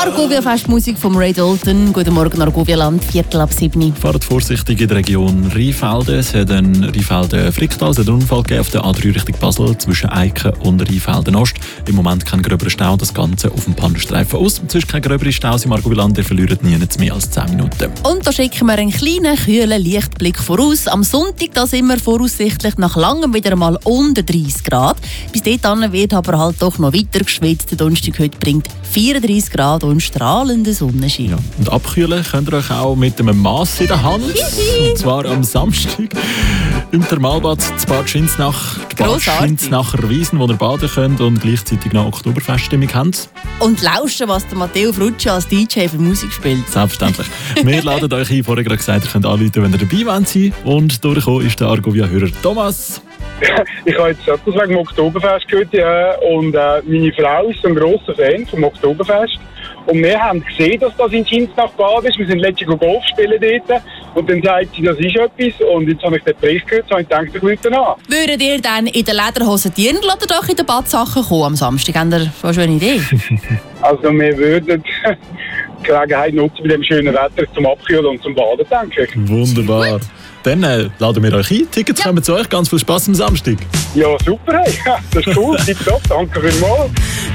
Argovia Festmusik von Ray Dalton. Guten Morgen, Argovia-Land, 7:15. Fahrt vorsichtig in der Region Rheinfelden. Es hat einen Rheinfelden-Fricktal. Es hat einen Unfall gegeben auf der A3 Richtung Basel zwischen Eiken und Rheinfelden-Ost. Im Moment kein gröberer Stau, das Ganze auf dem Pannenstreifen aus. Sonst kein gröberer Stau im Argovia-Land. Ihr verliert nie mehr als 10 Minuten. Und da schicken wir einen kleinen, kühlen Lichtblick voraus. Am Sonntag da sind wir voraussichtlich nach langem wieder einmal unter 30 Grad. Bis dahin wird aber halt doch noch weiter geschwitzt. Der Donnerstag heute bringt 34 Grad und strahlenden Sonnenschein. Ja. Und abkühlen könnt ihr euch auch mit einem Mass in der Hand. Und zwar am Samstag im Thermalbad zu Bad Schinznach. Bad Schinznacher Wiesen, wo ihr baden könnt und gleichzeitig noch Oktoberfeststimmung habt. Und lauschen, was der Matteo Frutschi als DJ für Musik spielt. Selbstverständlich. Wir laden euch ein. Vorher gerade gesagt, ihr könnt anrufen, wenn ihr dabei wollt. Und durchgekommen ist der Argovia-Hörer Thomas. Ich habe jetzt etwas wegen dem Oktoberfest gehört und meine Frau ist ein grosser Fan vom Oktoberfest. Und wir haben gesehen, dass das in Schinznach Bad ist. Wir sind letztens Golf spielen dort. Und dann sagt sie, das ist etwas. Und jetzt habe ich den Bericht gehört und ich denke, ich rufe an. Würdet ihr dann in der Lederhose dienen oder doch in den Badsachen kommen am Samstag? Habt ihr schon eine Idee? Also wir würden die Gelegenheit nutzen bei dem schönen Wetter zum Abkühlen und zum Baden, denke ich. Wunderbar. Dann laden wir euch ein. Tickets kommen zu euch. Ganz viel Spass am Samstag. Ja, super. Hey. Das ist cool. Tipptopp. Danke vielmals.